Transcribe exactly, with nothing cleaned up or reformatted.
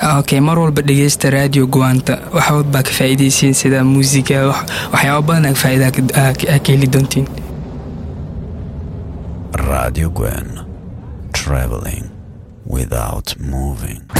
okay, mar walba dhegeysta radio Guanta waxa wad baa ka faa'iideysiin sida muusiga waxyaabo badan ka faa'iida ka heli doontiin. Radio Gwen, traveling without moving.